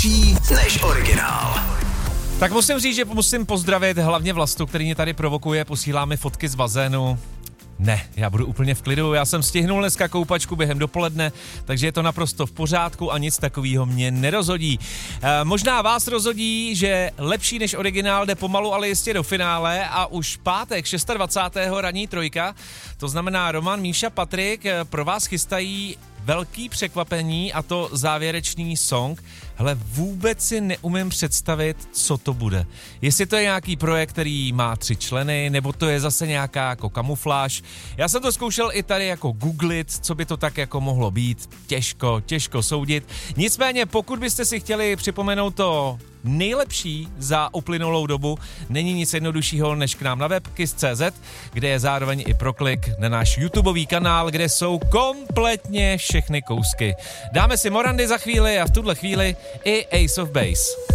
lepší než originál. Tak musím říct, že musím pozdravit hlavně Vlastu, který mě tady provokuje, posílá mi fotky z bazénu. Ne, já budu úplně v klidu, já jsem stihnul dneska koupačku během dopoledne, takže je to naprosto v pořádku a nic takového mě nerozhodí. Možná vás rozhodí, že lepší než originál jde pomalu, ale jistě do finále a už pátek 26. ranní trojka, to znamená Roman, Míša, Patrik, pro vás chystají velký překvapení a to závěrečný song. Hele, vůbec si neumím představit, co to bude. Jestli to je nějaký projekt, který má 3 členy, nebo to je zase nějaká jako kamufláž. Já jsem to zkoušel i tady jako googlit, co by to tak jako mohlo být. Těžko soudit. Nicméně, pokud byste si chtěli připomenout to nejlepší za uplynulou dobu, není nic jednoduššího než k nám na web kiss.cz, kde je zároveň i proklik na náš YouTubeový kanál, kde jsou kompletně všechny kousky. Dáme si Morandy za chvíli a v tuhle chvíli i Ace of Base.